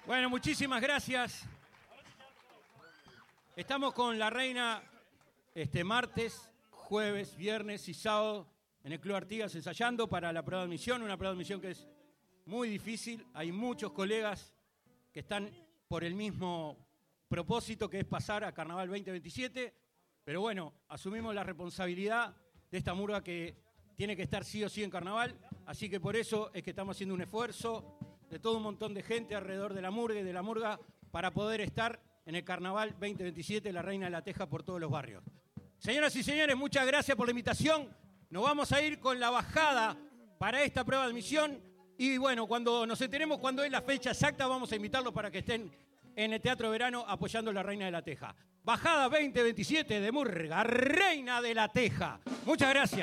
Bueno, muchísimas gracias. Estamos con la reina martes, jueves, viernes y sábado en el Club Artigas ensayando para la prueba de admisión, una prueba de admisión que es muy difícil. Hay muchos colegas que están por el mismo propósito, que es pasar a Carnaval 2027, pero bueno, asumimos la responsabilidad de esta murga que tiene que estar sí o sí en Carnaval, así que por eso es que estamos haciendo un esfuerzo de todo un montón de gente alrededor de la murga y de la murga para poder estar en el Carnaval 2027, la Reina de la Teja, por todos los barrios. Señoras y señores, muchas gracias por la invitación. Nos vamos a ir con la bajada para esta prueba de admisión y bueno, cuando nos enteremos cuándo es la fecha exacta, vamos a invitarlos para que estén en el Teatro de Verano apoyando a la Reina de la Teja. Bajada 2027 de Murga, Reina de la Teja. Muchas gracias.